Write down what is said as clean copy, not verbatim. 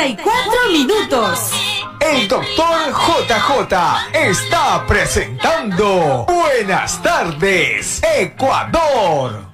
34 minutos. El doctor JJ está presentando Buenas tardes, Ecuador.